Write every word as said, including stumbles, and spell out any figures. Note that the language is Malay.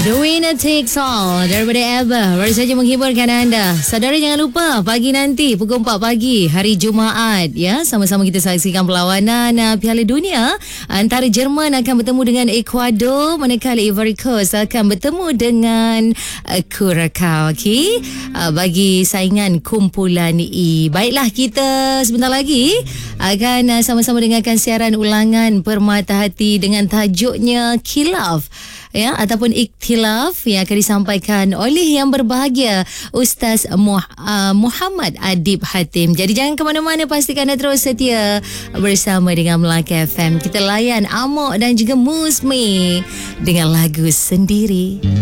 The winner takes all daripada Eva baru saja menghiburkan anda. Saudara, jangan lupa pagi nanti pukul empat pagi hari Jumaat ya, sama-sama kita saksikan perlawanan uh, Piala Dunia antara Jerman akan bertemu dengan Ecuador, manakala Ivory Coast akan bertemu dengan uh, Curacao. Okey, uh, bagi saingan kumpulan E. Baiklah, kita sebentar lagi akan uh, sama-sama dengarkan siaran ulangan Permata Hati dengan tajuknya Khilaf ya, ataupun Ikhtilaf yang akan disampaikan oleh yang berbahagia Ustaz Muh- uh, Muhammad Adib Hatim. Jadi jangan ke mana-mana, pastikan anda terus setia bersama dengan Melaka F M. Kita layan Amok dan juga Musmi dengan lagu Sendiri.